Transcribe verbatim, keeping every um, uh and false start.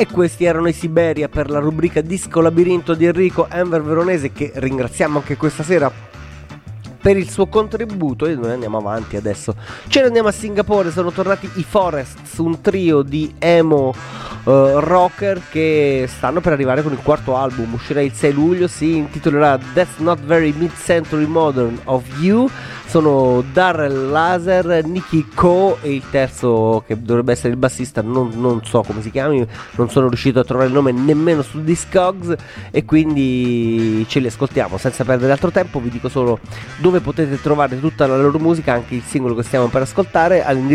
E questi erano i Siberia per la rubrica Disco Labirinto di Enrico Enver Veronese, che ringraziamo anche questa sera per il suo contributo. E noi andiamo avanti adesso. Ce ne andiamo a Singapore, sono tornati i Forests, un trio di emo uh, rocker che stanno per arrivare con il quarto album, uscirà il sei luglio, si intitolerà That's Not Very Mid-Century Modern of You. Sono Darrell Laser, Nicky Ko e il terzo che dovrebbe essere il bassista, non, non so come si chiami, non sono riuscito a trovare il nome nemmeno su Discogs, e quindi ce li ascoltiamo senza perdere altro tempo. Vi dico solo dove potete trovare tutta la loro musica, anche il singolo che stiamo per ascoltare, all'indirizzo